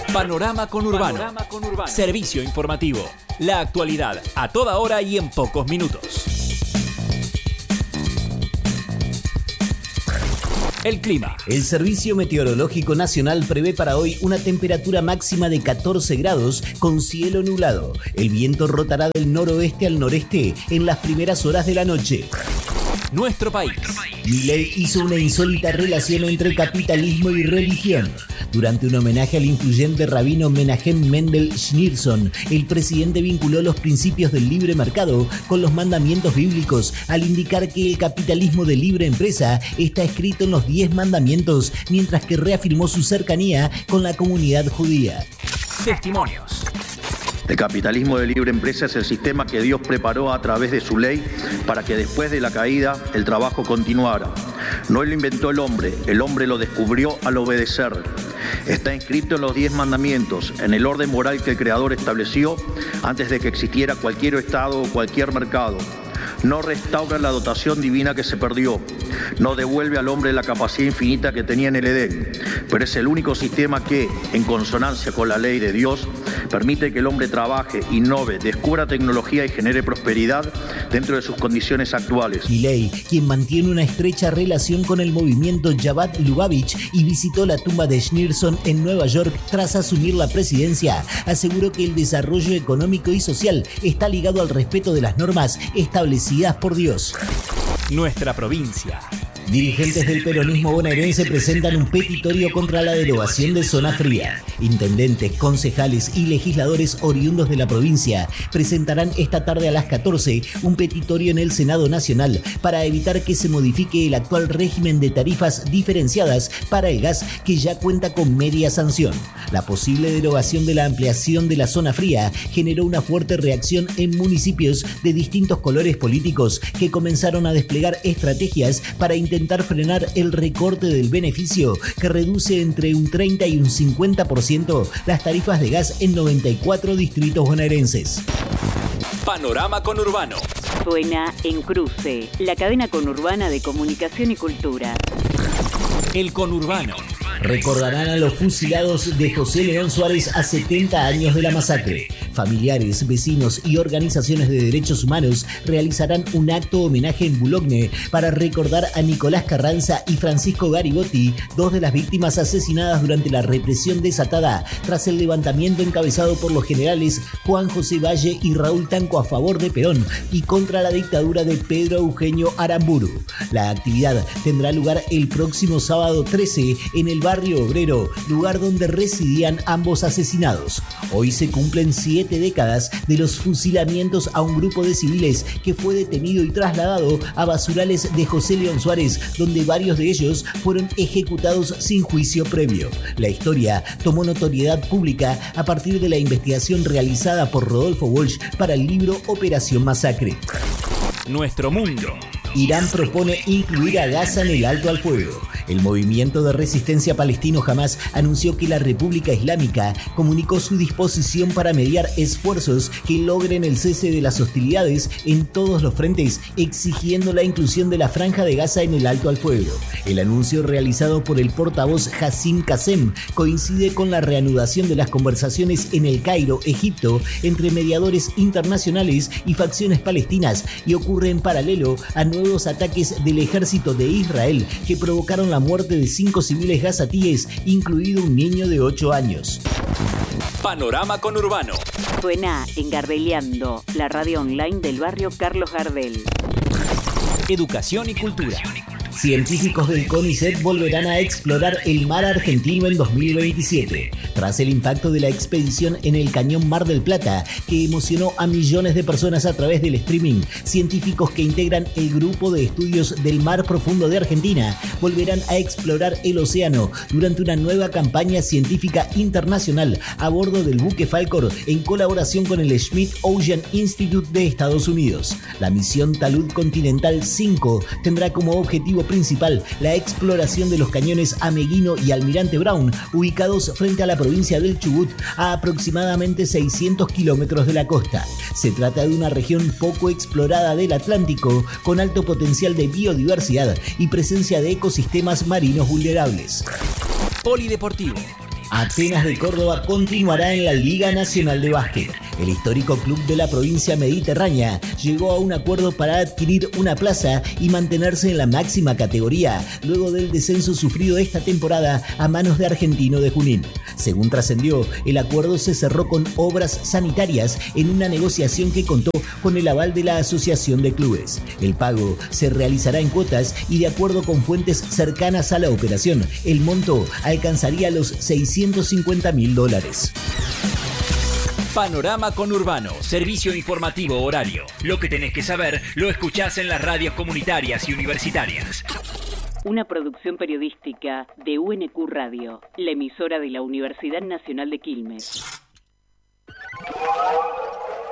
Panorama Conurbano. Servicio informativo. La actualidad a toda hora y en pocos minutos. El clima. El Servicio Meteorológico Nacional prevé para hoy una temperatura máxima de 14 grados con cielo nublado. El viento rotará del noroeste al noreste en las primeras horas de la noche. Nuestro país. Milei hizo una insólita relación entre capitalismo y religión. Durante un homenaje al influyente rabino Menachem Mendel Schneerson, el presidente vinculó los principios del libre mercado con los mandamientos bíblicos al indicar que el capitalismo de libre empresa está escrito en los 10 mandamientos, mientras que reafirmó su cercanía con la comunidad judía. Testimonios. El capitalismo de libre empresa es el sistema que Dios preparó a través de su ley para que después de la caída el trabajo continuara. No lo inventó el hombre lo descubrió al obedecer. Está inscrito en los 10 mandamientos, en el orden moral que el Creador estableció antes de que existiera cualquier Estado o cualquier mercado. No restaura la dotación divina que se perdió, no devuelve al hombre la capacidad infinita que tenía en el Edén, pero es el único sistema que, en consonancia con la ley de Dios, permite que el hombre trabaje, innove, descubra tecnología y genere prosperidad dentro de sus condiciones actuales. Milei, quien mantiene una estrecha relación con el movimiento Chabad Lubavitch y visitó la tumba de Schneerson en Nueva York tras asumir la presidencia, aseguró que el desarrollo económico y social está ligado al respeto de las normas establecidas por Dios. Nuestra provincia. Dirigentes del peronismo bonaerense presentan un petitorio contra la derogación de zona fría. Intendentes, concejales y legisladores oriundos de la provincia presentarán esta tarde a las 14 un petitorio en el Senado Nacional para evitar que se modifique el actual régimen de tarifas diferenciadas para el gas, que ya cuenta con media sanción. La posible derogación de la ampliación de la zona fría generó una fuerte reacción en municipios de distintos colores políticos que comenzaron a desplegar estrategias para intentar frenar el recorte del beneficio, que reduce entre un 30 y un 50% las tarifas de gas en 94 distritos bonaerenses. Panorama Conurbano. Suena en Cruce, la cadena conurbana de comunicación y cultura. El Conurbano. Recordarán a los fusilados de José León Suárez a 70 años de la masacre. Familiares, vecinos y organizaciones de derechos humanos realizarán un acto homenaje en Boulogne para recordar a Nicolás Carranza y Francisco Garibotti, dos de las víctimas asesinadas durante la represión desatada tras el levantamiento encabezado por los generales Juan José Valle y Raúl Tanco a favor de Perón y contra la dictadura de Pedro Eugenio Aramburu. La actividad tendrá lugar el próximo sábado 13 en el barrio Obrero, lugar donde residían ambos asesinados. Hoy se cumplen 7 décadas de los fusilamientos a un grupo de civiles que fue detenido y trasladado a basurales de José León Suárez, donde varios de ellos fueron ejecutados sin juicio previo. La historia tomó notoriedad pública a partir de la investigación realizada por Rodolfo Walsh para el libro Operación Masacre. Nuestro mundo. Irán propone incluir a Gaza en el alto al fuego. El movimiento de resistencia palestino Hamas anunció que la República Islámica comunicó su disposición para mediar esfuerzos que logren el cese de las hostilidades en todos los frentes, exigiendo la inclusión de la Franja de Gaza en el alto al fuego. El anuncio realizado por el portavoz Hassim Qasem coincide con la reanudación de las conversaciones en El Cairo, Egipto, entre mediadores internacionales y facciones palestinas, y ocurre en paralelo a nuevos ataques del ejército de Israel que provocaron la muerte de 5 civiles gazatíes, incluido un niño de 8 años. Panorama Conurbano. Suena en Gardeliando, la radio online del barrio Carlos Gardel. Educación y cultura. Científicos del CONICET volverán a explorar el mar argentino en 2027, tras el impacto de la expedición en el Cañón Mar del Plata, que emocionó a millones de personas a través del streaming. Científicos que integran el Grupo de Estudios del Mar Profundo de Argentina volverán a explorar el océano durante una nueva campaña científica internacional a bordo del buque Falcor, en colaboración con el Schmidt Ocean Institute de Estados Unidos. La misión Talud Continental 5 tendrá como objetivo principal la exploración de los cañones Ameguino y Almirante Brown, ubicados frente a la provincia del Chubut, a aproximadamente 600 kilómetros de la costa. Se trata de una región poco explorada del Atlántico, con alto potencial de biodiversidad y presencia de ecosistemas marinos vulnerables. Polideportivo. Atenas de Córdoba continuará en la Liga Nacional de Básquet. El histórico club de la provincia mediterránea llegó a un acuerdo para adquirir una plaza y mantenerse en la máxima categoría, luego del descenso sufrido esta temporada a manos de Argentino de Junín. Según trascendió, el acuerdo se cerró con obras sanitarias en una negociación que contó con el aval de la Asociación de Clubes. El pago se realizará en cuotas y, de acuerdo con fuentes cercanas a la operación, el monto alcanzaría los $650.000. Panorama Conurbano, servicio informativo horario. Lo que tenés que saber lo escuchás en las radios comunitarias y universitarias. Una producción periodística de UNQ Radio, la emisora de la Universidad Nacional de Quilmes.